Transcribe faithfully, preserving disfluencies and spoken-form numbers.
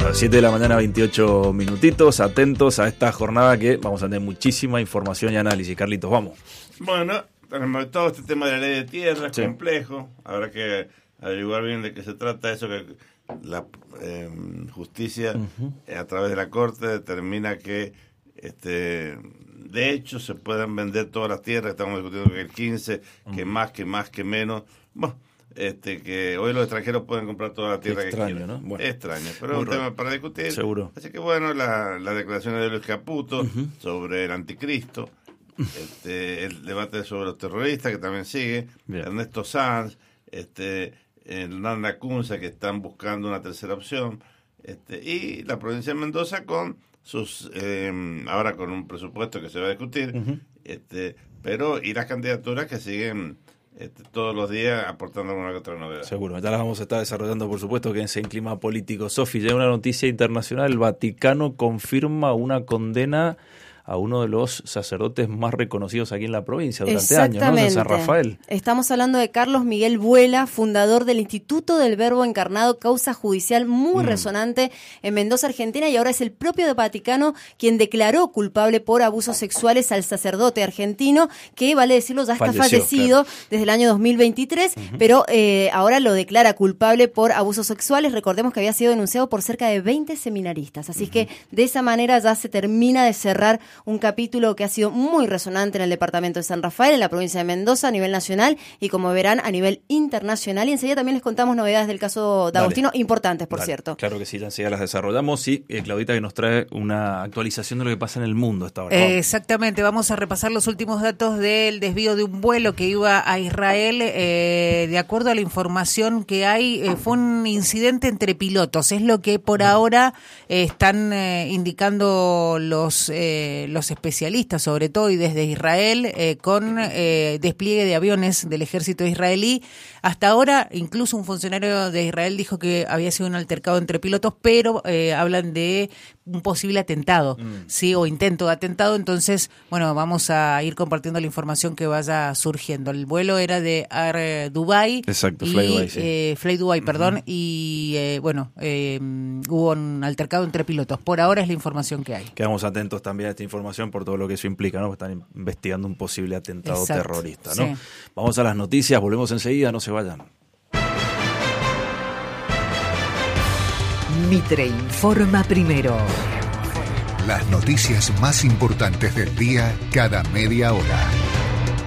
Bueno, siete de la mañana, veintiocho minutitos, atentos a esta jornada que vamos a tener muchísima información y análisis. Carlitos, vamos. Bueno, todo este tema de la ley de tierra es sí. complejo, habrá que averiguar bien de qué se trata eso, que la eh, justicia uh-huh. eh, a través de la Corte determina que este de hecho se puedan vender todas las tierras, estamos discutiendo que el quince, uh-huh. que más, que más, que menos, bueno, este que hoy los extranjeros pueden comprar toda la tierra extraño, que quieran. ¿no? Bueno, extraño, pero es un raro. tema para discutir. Seguro. Así que bueno, la, la declaración de Luis Caputo uh-huh. sobre el anticristo, este el debate sobre los terroristas que también sigue, bien. Ernesto Sanz, este Hernán Lacunza, que están buscando una tercera opción, este y la provincia de Mendoza con sus eh, ahora con un presupuesto que se va a discutir, uh-huh. este pero y las candidaturas que siguen este, todos los días aportando alguna otra novedad. Seguro, ya las vamos a estar desarrollando, por supuesto, que en ese clima político. Sofi, llega una noticia internacional: el Vaticano confirma una condena a uno de los sacerdotes más reconocidos aquí en la provincia durante años, ¿no? De San Rafael. Estamos hablando de Carlos Miguel Vuela, fundador del Instituto del Verbo Encarnado, causa judicial muy mm. resonante en Mendoza, Argentina, y ahora es el propio Vaticano quien declaró culpable por abusos sexuales al sacerdote argentino, que, vale decirlo, ya está Falleció, fallecido claro. desde el año dos mil veintitrés, uh-huh. pero eh, ahora lo declara culpable por abusos sexuales. Recordemos que había sido denunciado por cerca de veinte seminaristas, así uh-huh. que de esa manera ya se termina de cerrar un capítulo que ha sido muy resonante en el departamento de San Rafael, en la provincia de Mendoza, a nivel nacional y, como verán, a nivel internacional. Y enseguida también les contamos novedades del caso de Agostino, Dale. importantes, por Dale. cierto. Claro que sí, ya enseguida las desarrollamos. Y eh, Claudita, que nos trae una actualización de lo que pasa en el mundo hasta ahora. Eh, exactamente, vamos a repasar los últimos datos del desvío de un vuelo que iba a Israel. Eh, de acuerdo a la información que hay, eh, fue un incidente entre pilotos. Es lo que por ahora eh, están eh, indicando los... Eh, los especialistas, sobre todo y desde Israel, eh, con eh, despliegue de aviones del ejército israelí. Hasta ahora, incluso un funcionario de Israel dijo que había sido un altercado entre pilotos, pero eh, hablan de un posible atentado, mm. sí, o intento de atentado. Entonces, bueno, vamos a ir compartiendo la información que vaya surgiendo. El vuelo era de Air Dubai. Exacto, y, Fly Dubai, sí. eh, Fly Dubai, perdón, uh-huh. y eh, bueno, eh, hubo un altercado entre pilotos. Por ahora es la información que hay. Quedamos atentos también a esta información por todo lo que eso implica, ¿no? Están investigando un posible atentado Exacto, terrorista, ¿no? Sí. Vamos a las noticias, volvemos enseguida, no se vayan. Mitre informa primero. Las noticias más importantes del día cada media hora.